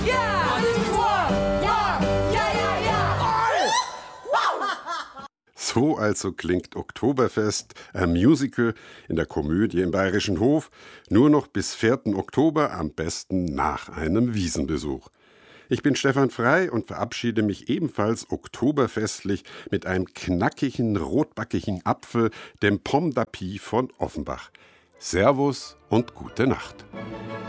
So also klingt Oktoberfest, ein Musical in der Komödie im Bayerischen Hof, nur noch bis 4. Oktober, am besten nach einem Wiesenbesuch. Ich bin Stefan Frey und verabschiede mich ebenfalls oktoberfestlich mit einem knackigen, rotbackigen Apfel, dem Pomme d'Api von Offenbach. Servus und gute Nacht.